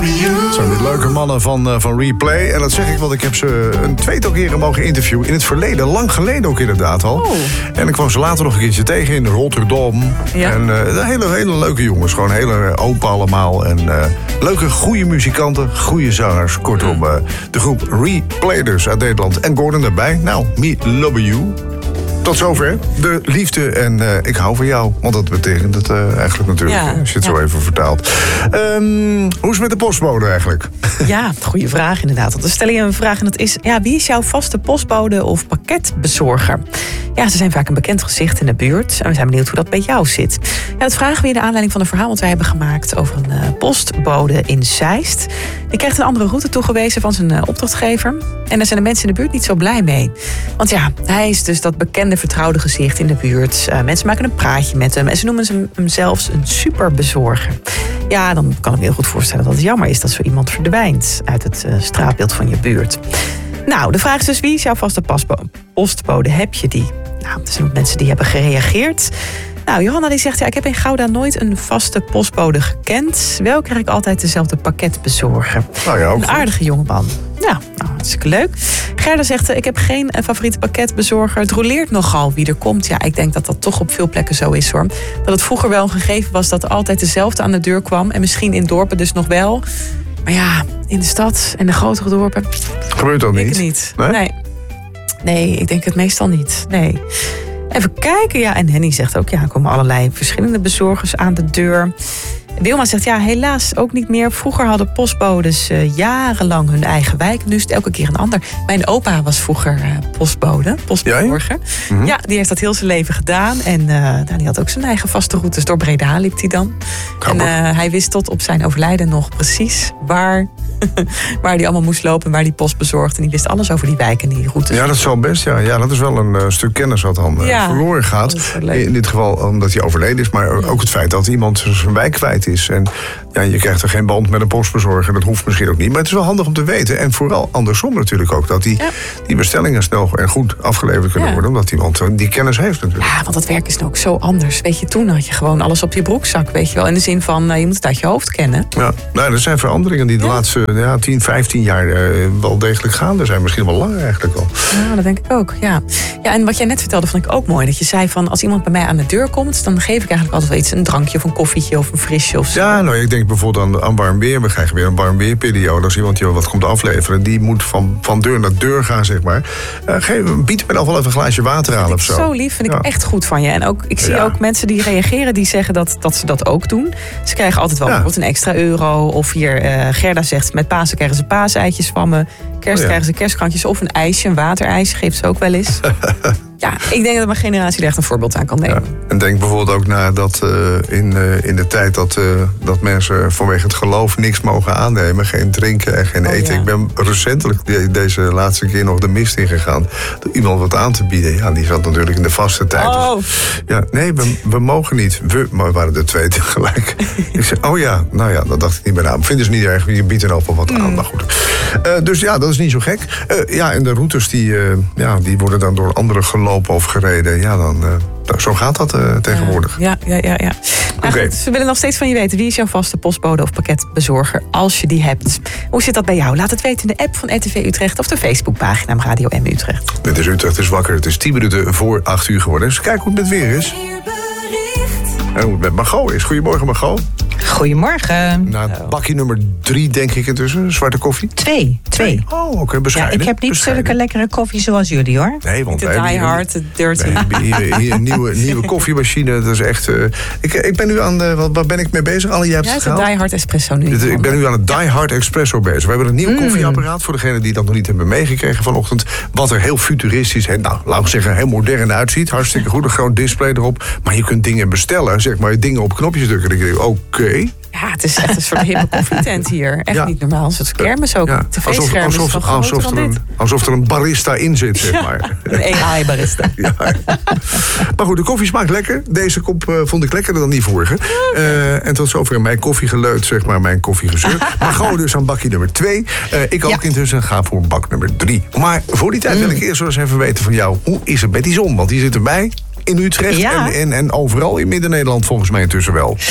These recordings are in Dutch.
Het zijn dit leuke mannen van Replay. En dat zeg ik, want ik heb ze een tweetal keren mogen interviewen. In het verleden, lang geleden ook inderdaad al. Oh. En ik kwam ze later nog een keertje tegen in Rotterdam. Ja. En hele leuke jongens. Gewoon hele open allemaal. En leuke, goede muzikanten, goede zangers. Kortom, de groep Replay dus uit Nederland. En Gordon erbij. Nou, me love you. Tot zover. De liefde en ik hou van jou. Want dat betekent het eigenlijk natuurlijk. Ja, als je het zo even vertaalt. Hoe is het met de postbode eigenlijk? Ja, goede vraag inderdaad. Want dan stel je een vraag en dat is... wie is jouw vaste postbode of pakketbezorger? Ja, ze zijn vaak een bekend gezicht in de buurt. En we zijn benieuwd hoe dat bij jou zit. Ja, dat vragen we in de aanleiding van een verhaal... wat wij hebben gemaakt over een postbode in Zeist. Die krijgt een andere route toegewezen van zijn opdrachtgever. En daar zijn de mensen in de buurt niet zo blij mee. Want ja, hij is dus dat bekende vertrouwde gezicht in de buurt. Mensen maken een praatje met hem. En ze noemen hem zelfs een superbezorger. Ja, dan kan ik me heel goed voorstellen dat het jammer is... dat zo iemand verdwijnt uit het straatbeeld van je buurt. Nou, de vraag is dus, wie is jouw vaste postbode? Heb je die? Nou, er zijn ook mensen die hebben gereageerd. Nou, Johanna die zegt, ik heb in Gouda nooit een vaste postbode gekend. Wel krijg ik altijd dezelfde pakketbezorger. Nou ja, ook een aardige jongeman. Ja, nou, hartstikke leuk. Gerda zegt, ik heb geen favoriete pakketbezorger. Het roleert nogal wie er komt. Ja, ik denk dat dat toch op veel plekken zo is, hoor. Dat het vroeger wel een gegeven was dat er altijd dezelfde aan de deur kwam. En misschien in dorpen dus nog wel. Maar ja, in de stad en de grotere dorpen... Gebeurt dat niet? Nee, ik denk het meestal niet. Nee. Even kijken, ja. En Henny zegt ook, er komen allerlei verschillende bezorgers aan de deur. Wilma zegt, helaas ook niet meer. Vroeger hadden postbodes jarenlang hun eigen wijk. Nu is het elke keer een ander. Mijn opa was vroeger postbezorger. Mm-hmm. Ja, die heeft dat heel zijn leven gedaan. En die had ook zijn eigen vaste routes. Door Breda liep hij dan. Grappig. En hij wist tot op zijn overlijden nog precies waar hij allemaal moest lopen. En waar die post bezorgde. En die wist alles over die wijken en die routes. Ja, dat zal best, ja. Dat is wel een stuk kennis wat dan verloren gaat. In dit geval omdat hij overleden is. Maar ook het feit dat iemand zijn wijk kwijt is. En je krijgt er geen band met een postbezorger. Dat hoeft misschien ook niet. Maar het is wel handig om te weten. En vooral andersom natuurlijk ook. Dat die bestellingen snel en goed afgeleverd kunnen worden. Omdat iemand die kennis heeft natuurlijk. Ja, want dat werk is nu ook zo anders. Weet je, toen had je gewoon alles op je broekzak. Weet je wel. In de zin van, je moet het uit je hoofd kennen. Ja, nou, er zijn veranderingen die de laatste 10, 15 jaar wel degelijk gaande zijn. Misschien wel langer eigenlijk al. Ja, dat denk ik ook, ja. Ja, en wat jij net vertelde vond ik ook mooi. Dat je zei van, als iemand bij mij aan de deur komt... dan geef ik eigenlijk altijd wel iets. Een drankje of een koffietje of een frisje of zo. Ja, nou, ik denk bijvoorbeeld aan warm weer. We krijgen weer een warm weerperiode. Als iemand je wat komt afleveren, die moet van deur naar deur gaan, zeg maar. Bied me dan wel even een glaasje water aan of zo. Zo lief, vind ik echt goed van je. En ook, ik zie ook mensen die reageren, die zeggen dat ze dat ook doen. Ze krijgen altijd wel bijvoorbeeld een extra euro. Of hier, Gerda zegt, met Pasen krijgen ze paaseitjes van me. Kerst krijgen ze kerstkrantjes of een ijsje, een waterijs, geeft ze ook wel eens. Ja, ik denk dat mijn generatie er echt een voorbeeld aan kan nemen. Ja, en denk bijvoorbeeld ook na dat in de tijd dat mensen vanwege het geloof niks mogen aannemen. Geen drinken en geen eten. Ja. Ik ben recentelijk deze laatste keer nog de mist ingegaan. Door iemand wat aan te bieden. Ja, die zat natuurlijk in de vaste tijd. Oh. Dus, nee, we mogen niet. We waren er twee tegelijk. Ik zei, dat dacht ik niet meer aan. Vinden ze niet erg, je biedt er ook wel wat aan. Maar goed. Dus ja, dat is niet zo gek. En de routes die worden dan door anderen gelopen of gereden. Ja, dan zo gaat dat tegenwoordig. Ja. Nou, goed, we willen nog steeds van je weten. Wie is jouw vaste postbode of pakketbezorger als je die hebt? Hoe zit dat bij jou? Laat het weten in de app van RTV Utrecht of de Facebookpagina Radio M Utrecht. Dit is Utrecht is wakker. Het is 10 minuten voor 8 uur geworden. Dus kijk hoe het met weer is. En hoe het met Margot is. Goedemorgen, Margot. Goedemorgen. Bakje nummer 3, denk ik intussen. Zwarte koffie? 2. Oh, oké, bescheiden. Ja, ik heb niet zulke lekkere koffie zoals jullie, hoor. Nee, want de Die Hard, de Dirty. Hier een nieuwe koffiemachine. Dat is echt... Ik ben nu aan... Waar ben ik mee bezig? Alle jij hebt het gehaald? De Die Hard Espresso nu. Ik ben nu aan het Die Hard Espresso bezig. We hebben een nieuw koffieapparaat voor degenen die dat nog niet hebben meegekregen vanochtend. Wat er heel futuristisch en, laten we zeggen, heel modern uitziet. Hartstikke goed, een groot display erop. Maar je kunt dingen bestellen, zeg maar, dingen op knopjes drukken. Dan denk ik, oké. Ja, het is echt een soort hippe koffietent hier. Echt niet normaal. Een soort kermis ook. Ja. Alsof er een barista in zit, zeg maar. Een AI-barista. Ja. Maar goed, de koffie smaakt lekker. Deze kop vond ik lekkerder dan die vorige. En tot zover mijn koffiegeleut, zeg maar, mijn koffiegezeur. Maar gewoon dus aan bakje nummer 2. Ik ook intussen ga voor bak nummer 3. Maar voor die tijd wil ik eerst wel eens even weten van jou. Hoe is het met die zon? Want die zit erbij in Utrecht en overal in Midden-Nederland volgens mij intussen wel.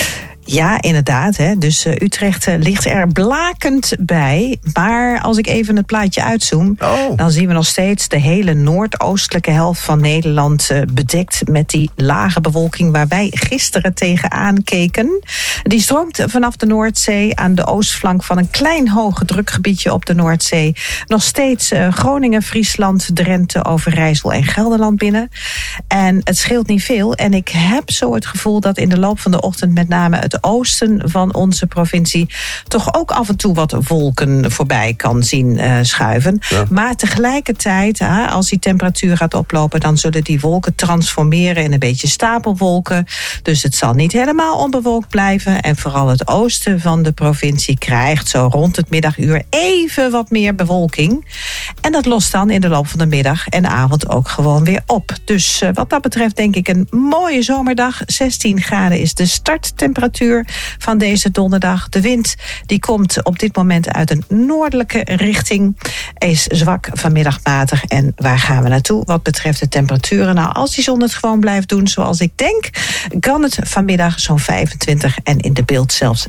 Ja, inderdaad. Hè. Dus Utrecht ligt er blakend bij. Maar als ik even het plaatje uitzoom, dan zien we nog steeds de hele noordoostelijke helft van Nederland bedekt met die lage bewolking waar wij gisteren tegenaan keken. Die stroomt vanaf de Noordzee aan de oostflank van een klein hoge drukgebiedje op de Noordzee. Nog steeds Groningen, Friesland, Drenthe, Overijssel en Gelderland binnen. En het scheelt niet veel. En ik heb zo het gevoel dat in de loop van de ochtend met name het oosten van onze provincie toch ook af en toe wat wolken voorbij kan zien schuiven. Ja. Maar tegelijkertijd, als die temperatuur gaat oplopen, dan zullen die wolken transformeren in een beetje stapelwolken. Dus het zal niet helemaal onbewolkt blijven. En vooral het oosten van de provincie krijgt zo rond het middaguur even wat meer bewolking. En dat lost dan in de loop van de middag en avond ook gewoon weer op. Dus wat dat betreft denk ik een mooie zomerdag. 16 graden is de starttemperatuur van deze donderdag. De wind die komt op dit moment uit een noordelijke richting. Is zwak vanmiddag matig. En waar gaan we naartoe wat betreft de temperaturen? Nou, als die zon het gewoon blijft doen zoals ik denk, kan het vanmiddag zo'n 25 en in de beeld zelfs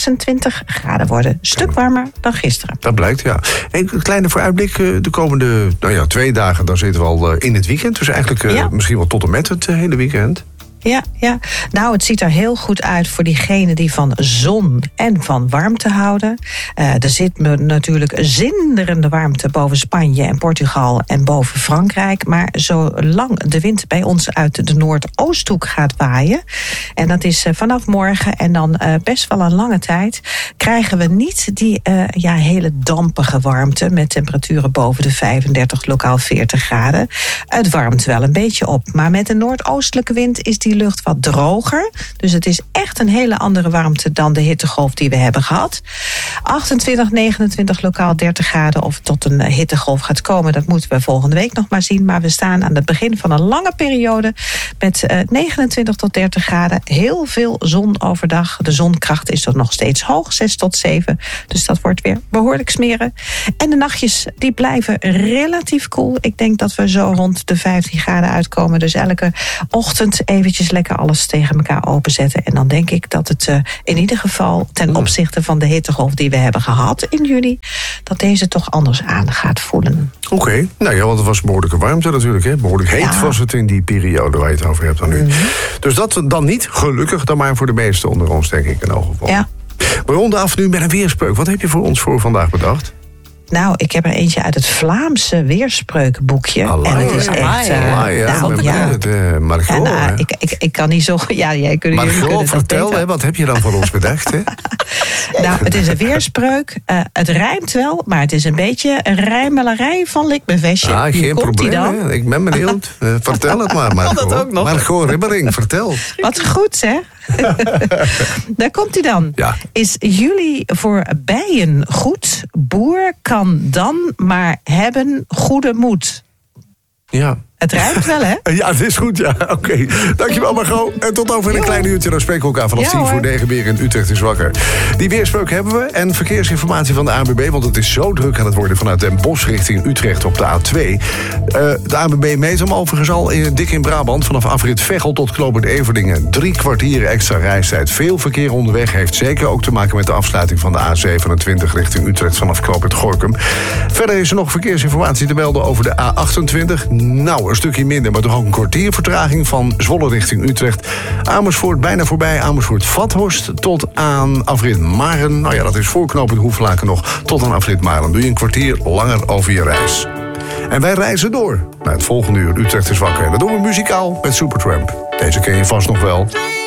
26 graden worden. Een stuk warmer dan gisteren. Dat blijkt, ja. Een kleine vooruitblik. De komende 2 dagen, dan zitten we al in het weekend. Dus eigenlijk misschien wel tot en met het hele weekend. Ja. Nou, het ziet er heel goed uit voor diegenen die van zon en van warmte houden. Er zit natuurlijk zinderende warmte boven Spanje en Portugal en boven Frankrijk. Maar zolang de wind bij ons uit de noordoosthoek gaat waaien, en dat is vanaf morgen en dan best wel een lange tijd, krijgen we niet die hele dampige warmte met temperaturen boven de 35, lokaal 40 graden. Het warmt wel een beetje op, maar met een noordoostelijke wind is die lucht wat droger. Dus het is echt een hele andere warmte dan de hittegolf die we hebben gehad. 28, 29, lokaal 30 graden. Of tot een hittegolf gaat komen, dat moeten we volgende week nog maar zien. Maar we staan aan het begin van een lange periode met 29 tot 30 graden. Heel veel zon overdag. De zonkracht is er nog steeds hoog, 6 tot 7. Dus dat wordt weer behoorlijk smeren. En de nachtjes die blijven relatief koel. Ik denk dat we zo rond de 15 graden uitkomen. Dus elke ochtend eventjes lekker alles tegen elkaar openzetten. En dan denk ik dat het in ieder geval ten opzichte van de hittegolf die we hebben gehad in juni, dat deze toch anders aan gaat voelen. Oké. Nou ja, want het was behoorlijke warmte natuurlijk. Hè? Behoorlijk heet was het in die periode waar je het over hebt dan nu. Dus dat dan niet, gelukkig dan maar voor de meesten onder ons, denk ik in elk geval. Ja. We ronden af nu met een weerspreuk. Wat heb je voor ons voor vandaag bedacht? Nou, ik heb er eentje uit het Vlaamse weerspreukboekje. En het is echt... Margot, ik kan niet zo... Ja, jij kunt Margot, vertel, hè, wat heb je dan voor ons bedacht? Hè? Nou, het is een weerspreuk. Het rijmt wel, maar het is een beetje een rijmelarij van Likmevestje. Geen probleem. Ik ben benieuwd. Vertel het maar, Margot. Margot Ribbering, vertel. Wat goed, hè? Daar komt hij dan. Ja. Is jullie voor bijen goed? Boer kan dan maar hebben goede moed. Ja. Het rijmt wel, hè? Ja, het is goed, ja. Oké. Dankjewel, Margot. En tot over een klein uurtje. Dan spreken we elkaar vanaf 10 voor 9 weer in Utrecht is wakker. Die weerspreuk hebben we. En verkeersinformatie van de ANWB. Want het is zo druk aan het worden vanuit Den Bosch richting Utrecht op de A2. De ANWB meet hem overigens al dik in Brabant. Vanaf afrit Veghel tot knooppunt Everdingen. 3 kwartier extra reistijd. Veel verkeer onderweg heeft zeker ook te maken met de afsluiting van de A27 richting Utrecht vanaf knooppunt Gorinchem. Verder is er nog verkeersinformatie te melden over de A28. Nou, een stukje minder, maar toch ook een kwartier vertraging van Zwolle richting Utrecht. Amersfoort bijna voorbij, Amersfoort-Vathorst tot aan afrit Maren. Nou ja, dat is voor knooppunt Hoeflaken nog tot aan afrit Maren. Doe je een kwartier langer over je reis. En wij reizen door naar het volgende uur Utrecht is wakker. En dat doen we muzikaal met Supertramp. Deze ken je vast nog wel.